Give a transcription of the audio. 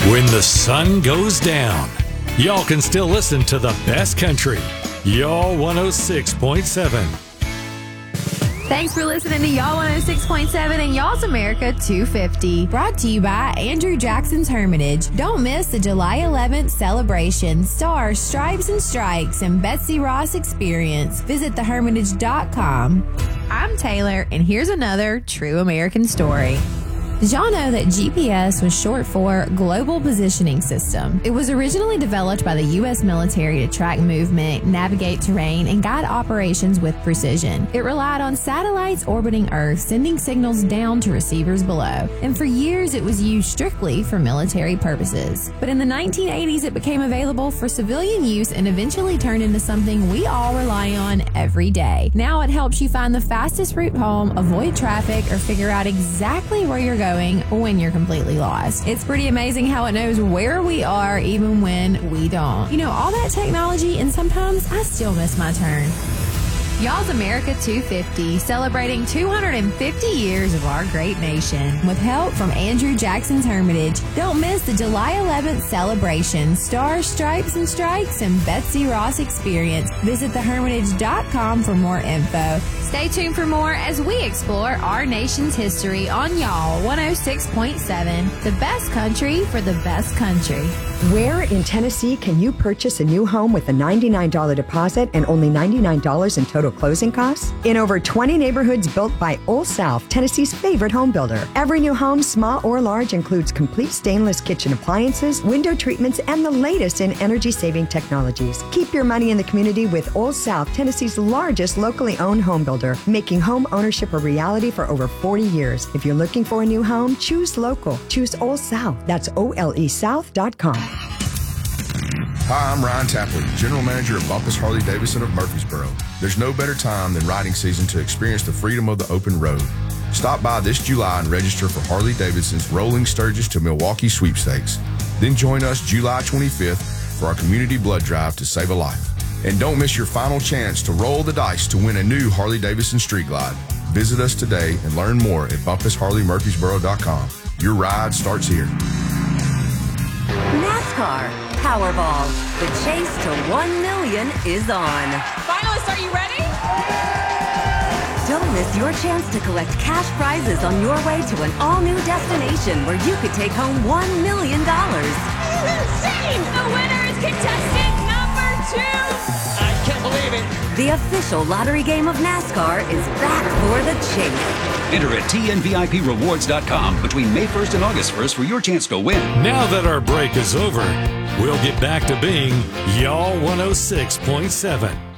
When the sun goes down, y'all can still listen to the best country. Y'all 106.7. Thanks for listening to Y'all 106.7 and Y'all's America 250. Brought to you by Andrew Jackson's Hermitage. Don't miss the July 11th celebration. Stars, Stripes, and Strikes and Betsy Ross Experience. Visit thehermitage.com. I'm Taylor, and here's another true American story. Did y'all know that GPS was short for Global Positioning System? It was originally developed by the U.S. military to track movement, navigate terrain, and guide operations with precision. It relied on satellites orbiting Earth, sending signals down to receivers below. And for years, it was used strictly for military purposes. But in the 1980s, it became available for civilian use and eventually turned into something we all rely on every day. Now it helps you find the fastest route home, avoid traffic, or figure out exactly where you're going when you're completely lost. It's pretty amazing how it knows where we are even when we don't. You know, all that technology, and sometimes I still miss my turn. Y'all's America 250, celebrating 250 years of our great nation. With help from Andrew Jackson's Hermitage. Don't miss the July 11th celebration. Stars, Stripes, and Strikes and Betsy Ross Experience. Visit thehermitage.com for more info. Stay tuned for more as we explore our nation's history on Y'all 106.7, the best country for the best country. Where in Tennessee can you purchase a new home with a $99 deposit and only $99 in total closing costs? In over 20 neighborhoods built by Old South, Tennessee's favorite home builder. Every new home, small or large, includes complete stainless kitchen appliances, window treatments, and the latest in energy-saving technologies. Keep your money in the community with Old South, Tennessee's largest locally owned home builder, making home ownership a reality for over 40 years. If you're looking for a new home, choose local. Choose Old South. That's OLESouth.com. Hi, I'm Ryan Tapley, General Manager of Bumpus Harley-Davidson of Murfreesboro. There's no better time than riding season to experience the freedom of the open road. Stop by this July and register for Harley-Davidson's Rolling Sturgis to Milwaukee sweepstakes. Then join us July 25th for our community blood drive to save a life. And don't miss your final chance to roll the dice to win a new Harley-Davidson Street Glide. Visit us today and learn more at BumpusHarleyMurfreesboro.com. Your ride starts here. NASCAR Powerball. The chase to 1 million is on. Finalists, are you ready? Don't miss your chance to collect cash prizes on your way to an all-new destination where you could take home $1 million. This is insane! The winner is contestant number 2! I can't believe it. The official lottery game of NASCAR is back for the chase. Enter at TNVIPRewards.com between May 1st and August 1st for your chance to win. Now that our break is over, we'll get back to being Y'all 106.7.